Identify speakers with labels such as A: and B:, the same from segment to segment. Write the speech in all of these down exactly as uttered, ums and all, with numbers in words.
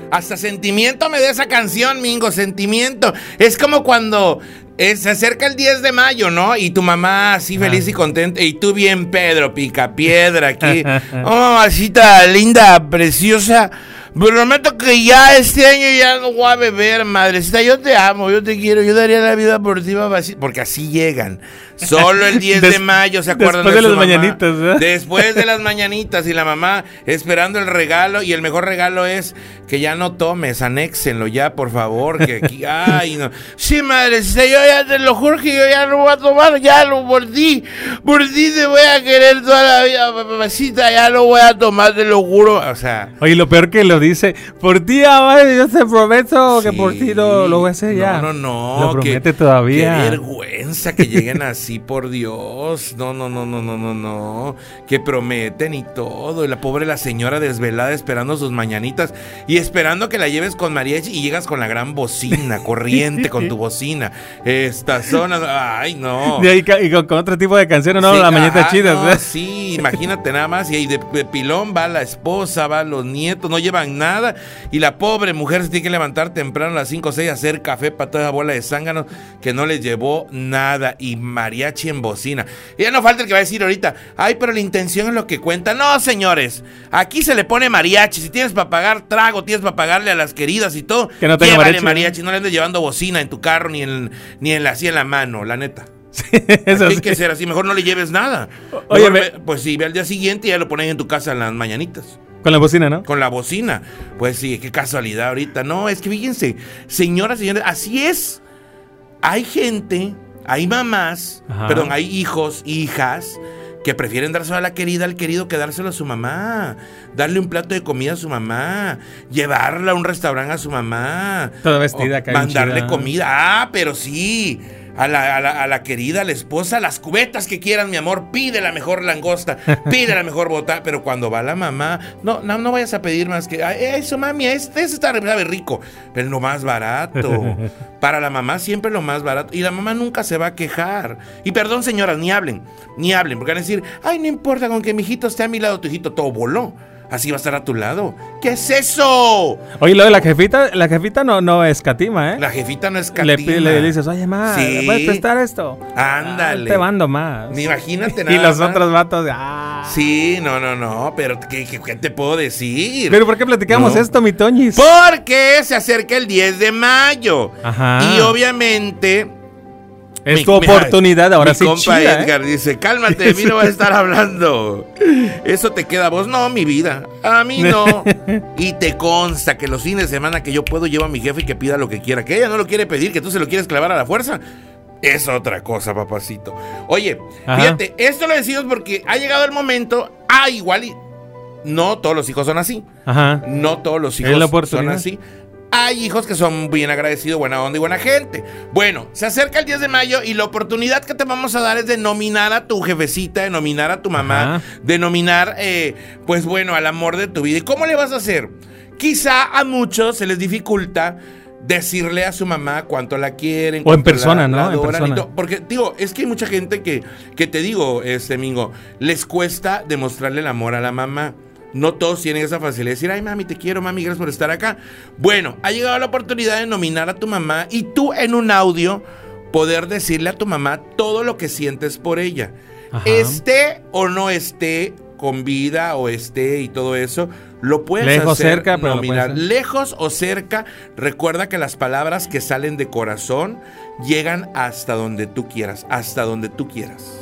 A: Hasta sentimiento me da esa canción, Mingo, sentimiento. Es como cuando eh, se acerca el diez de mayo, ¿no? Y tu mamá así feliz ah. y contenta. Y tú bien, Pedro, pica piedra aquí. Oh, mamacita linda, preciosa. Prometo que ya este año ya no voy a beber, madrecita. Yo te amo, yo te quiero, yo daría la vida por ti, mamacita. Porque así llegan. Solo el diez Des, de mayo se acuerdan de,
B: de
A: su
B: las
A: mamá.
B: mañanitas, ¿verdad?
A: Después de las mañanitas y la mamá esperando el regalo. Y el mejor regalo es que ya no tomes, anéxenlo ya, por favor. Que aquí, ay, no. Sí, madrecita, yo ya te lo juro que yo ya no voy a tomar, ya lo por ti. Por ti te voy a querer toda la vida, mamacita, ya lo voy a tomar, te lo juro. O sea.
B: Oye, lo peor que lo dice, por ti, amor, yo te prometo sí, que por ti lo, lo voy a hacer ya.
A: No, no, no.
B: Lo promete
A: que,
B: todavía.
A: Qué vergüenza que lleguen así. Sí, por Dios, no, no, no, no, no, no, no, que prometen y todo, y la pobre la señora desvelada esperando sus mañanitas y esperando que la lleves con mariachi y llegas con la gran bocina, corriente con tu bocina, esta zona, ay, no.
B: Y, y con, con otro tipo de canciones, no, sí, la mañanita chida.
A: No, ¿eh? Sí, imagínate nada más, y ahí de, de pilón va la esposa, va los nietos, no llevan nada, y la pobre mujer se tiene que levantar temprano a las cinco o seis a hacer café para toda esa bola de zánganos que no les llevó nada, y mariachi en bocina. Y ya no falta el que va a decir ahorita, ay, pero la intención es lo que cuenta. No, señores, aquí se le pone mariachi. Si tienes para pagar trago, tienes para pagarle a las queridas y todo,
B: que no tenga
A: llévale
B: mariachi,
A: mariachi. No le andes llevando bocina en tu carro ni en, ni en la, así en la mano, la neta.
B: Sí, eso
A: hay
B: sí.
A: que ser así, mejor no le lleves nada.
B: Oye,
A: me... pues sí, ve al día siguiente y ya lo pones en tu casa en las mañanitas.
B: Con la bocina, ¿no?
A: Con la bocina. Pues sí, qué casualidad ahorita. No, es que fíjense, señoras, señores, así es. Hay gente... Hay mamás, Ajá. perdón, hay hijos, hijas, que prefieren dárselo a la querida, al querido, que dárselo a su mamá. Darle un plato de comida a su mamá. Llevarla a un restaurante a su mamá.
B: Toda vestida, acá.
A: Mandarle comida. Ah, pero sí. A la, a, la, a la querida, a la esposa, las cubetas que quieran, mi amor. Pide la mejor langosta, pide la mejor bota. Pero cuando va la mamá, no, no, no vayas a pedir más que eso, mami, este, este está sabe rico, pero lo más barato. Para la mamá siempre lo más barato. Y la mamá nunca se va a quejar. Y perdón, señoras, ni hablen, ni hablen, porque van a decir, ay, no importa con que mi hijito esté a mi lado, tu hijito todo voló. Así va a estar a tu lado. ¿Qué es eso?
B: Oye, lo de la jefita, la jefita no, no escatima, ¿eh?
A: La jefita no escatima.
B: Le, pide, le dices, oye, ma,
A: sí.
B: ¿me puedes prestar esto?
A: Ándale.
B: Ah, te mando más.
A: Imagínate nada
B: Y los
A: más.
B: otros vatos, ah.
A: Sí, no, no, no, pero ¿qué, qué, qué te puedo decir?
B: ¿Pero por qué platicamos no. esto, mi Toñis?
A: Porque se acerca el diez de mayo.
B: Ajá.
A: Y obviamente...
B: Es
A: mi,
B: tu oportunidad,
A: mi,
B: ahora
A: mi
B: sí
A: compa
B: chida,
A: Edgar
B: ¿eh?
A: dice, cálmate, de mí no vas a estar hablando. Eso te queda a vos. No, mi vida, a mí no. Y te consta que los fines de semana que yo puedo llevo a mi jefe y que pida lo que quiera. Que ella no lo quiere pedir, que tú se lo quieres clavar a la fuerza. Es otra cosa, papacito. Oye, Ajá. fíjate, esto lo decimos porque ha llegado el momento. Ah, igual y... No todos los hijos son así.
B: Ajá.
A: No todos los hijos son así. Hay hijos que son bien agradecidos, buena onda y buena gente. Bueno, se acerca el diez de mayo y la oportunidad que te vamos a dar es de nominar a tu jefecita, de nominar a tu mamá, Ajá. de nominar, eh, pues bueno, al amor de tu vida. ¿Y cómo le vas a hacer? Quizá a muchos se les dificulta decirle a su mamá cuánto la quieren.
B: O en persona,
A: la,
B: ¿no?
A: la
B: en persona.
A: todo, porque, digo, es que hay mucha gente que, que te digo, este Mingo, les cuesta demostrarle el amor a la mamá. No todos tienen esa facilidad de decir, ay, mami, te quiero, mami, gracias por estar acá. Bueno, ha llegado la oportunidad de nominar a tu mamá y tú en un audio poder decirle a tu mamá todo lo que sientes por ella. Ajá. Esté o no esté con vida o esté y todo eso, lo puedes
B: lejos,
A: hacer,
B: cerca, pero
A: nominar. Pero lejos o cerca, recuerda que las palabras que salen de corazón llegan hasta donde tú quieras, hasta donde tú quieras.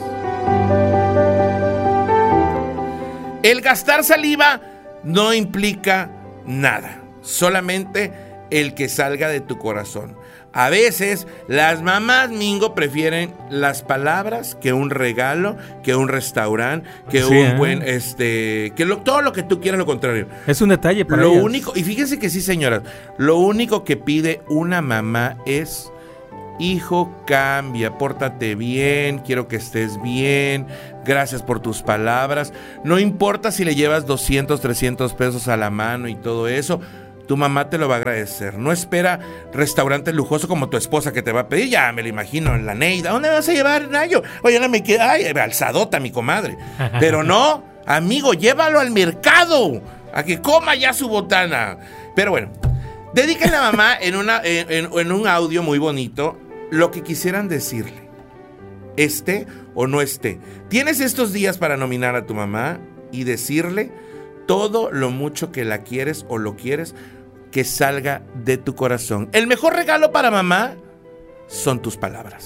A: El gastar saliva no implica nada, solamente el que salga de tu corazón. A veces las mamás, Mingo, prefieren las palabras que un regalo, que un restaurante, que sí, un ¿eh? buen, este, que lo, todo lo que tú quieras, lo contrario.
B: Es un detalle para
A: Lo
B: ellas.
A: único, y fíjense que sí, señoras, lo único que pide una mamá es: hijo, cambia, pórtate bien, quiero que estés bien, gracias por tus palabras. No importa si le llevas doscientos, trescientos pesos a la mano y todo eso, tu mamá te lo va a agradecer. No espera restaurantes lujosos como tu esposa que te va a pedir. Ya me lo imagino, en la Neida. ¿Dónde vas a llevar, Nayo? Oye, no me queda. Ay, alzadota, mi comadre. Pero no, amigo, llévalo al mercado a que coma ya su botana. Pero bueno, Dedíquenle a mamá en, una, en, en, en un audio muy bonito lo que quisieran decirle. Esté o no esté. Tienes estos días para nominar a tu mamá y decirle todo lo mucho que la quieres o lo quieres, que salga de tu corazón. El mejor regalo para mamá son tus palabras.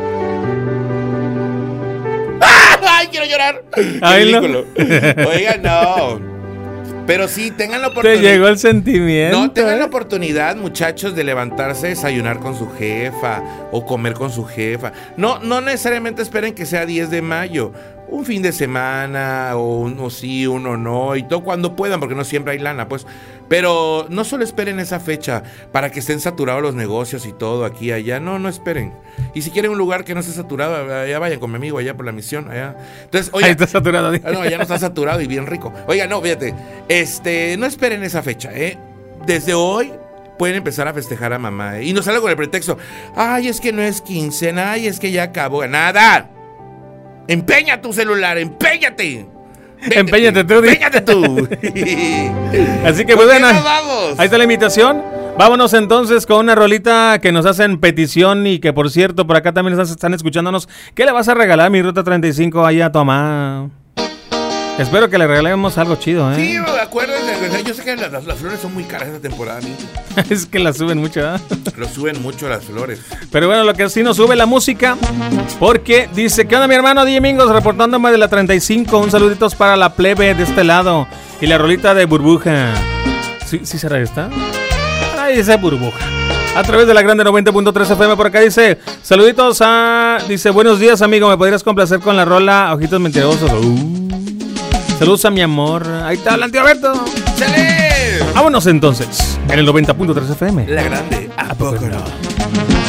A: ¡Ay, quiero llorar!
B: Ay,
A: ridículo. No. Oigan, no. Pero sí, tengan la oportunidad.
B: Te llegó el sentimiento.
A: No, tengan
B: ¿eh?
A: la oportunidad, muchachos, de levantarse, desayunar con su jefa o comer con su jefa. No, no necesariamente esperen que sea diez de mayo. Un fin de semana, o uno sí, uno no, y todo cuando puedan, porque no siempre hay lana, pues. Pero no solo esperen esa fecha para que estén saturados los negocios y todo aquí y allá. No, no esperen. Y si quieren un lugar que no esté saturado, allá vayan con mi amigo, allá por la misión, allá. Entonces, oiga,
B: ahí está saturado.
A: No, ya no está saturado y bien rico. Oiga, no, fíjate, este, no esperen esa fecha, ¿eh? Desde hoy pueden empezar a festejar a mamá, ¿eh? Y no salgan con el pretexto, ay, es que no es quincena, ay, es que ya acabó. ¡Nada! Empeña tu celular, empeñate. Vete,
B: Empeñate tú.
A: Empeñate tú.
B: Así que, pues, bueno,
A: vamos?
B: ahí está la invitación. Vámonos entonces con una rolita que nos hacen petición y que, por cierto, por acá también están escuchándonos. ¿Qué le vas a regalar, mi Ruta treinta y cinco, ahí a tu mamá? Espero que le regalemos algo chido, ¿eh?
A: Sí, acuérdense, yo sé que las, las flores son muy caras esta temporada, amigo.
B: Es que las suben mucho, ¿eh?
A: Lo suben mucho las flores.
B: Pero bueno, lo que sí nos sube la música, porque dice, ¿qué onda, mi hermano D J Mingos? Reportándome de la treinta y cinco, un saluditos para la plebe de este lado. Y la rolita de Burbuja. ¿Sí, sí será esta? Ahí dice Burbuja. A través de la grande noventa punto tres F M, por acá dice, saluditos a... Dice, buenos días, amigo, ¿me podrías complacer con la rola Ojitos Mentirosos? Uh. Saludos a mi amor. Ahí está el tío Alberto.
A: ¡Chale!
B: Vámonos entonces. En el noventa punto tres F M.
A: La grande. ¿A poco no?